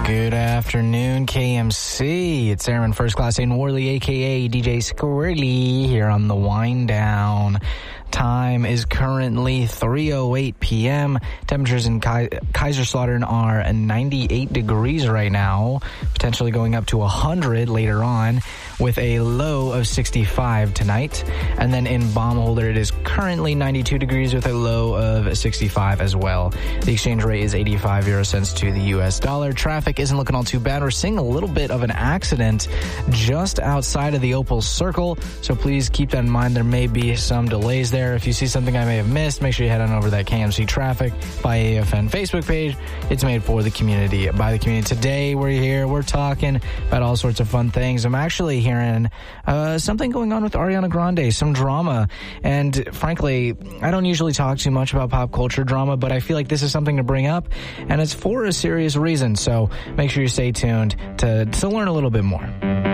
Good afternoon, KMC. It's Aaron First Class in Worley, a.k.a. DJ Squirrely, here on the Wind Down. Time is currently 3:08 p.m. Temperatures in Kaiserslautern are 98 degrees right now, potentially going up to 100 later on, with a low of 65 tonight. And then in Baumholder, it is currently 92 degrees with a low of 65 as well. The exchange rate is 85 euro cents to the U.S. dollar. Traffic isn't looking all too bad. We're seeing a little bit of an accident just outside of the Opal Circle, so please keep that in mind. There may be some delays there. If you see something I may have missed, make sure you head on over to that KMC Traffic by AFN Facebook page. It's made for the community, by the community. Today, we're talking about all sorts of fun things. I'm actually hearing something going on with Ariana Grande, some drama. And frankly, I don't usually talk too much about pop culture drama, but I feel like this is something to bring up, and it's for a serious reason. So make sure you stay tuned to learn a little bit more.